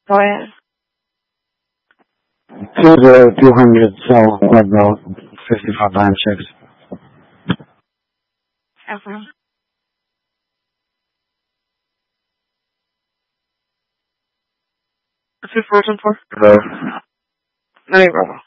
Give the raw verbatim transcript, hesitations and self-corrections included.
Go ahead. Two zero two hundred cell blood roll fifty five line checks. Okay. What's your first and for? Hello. Hey, brother.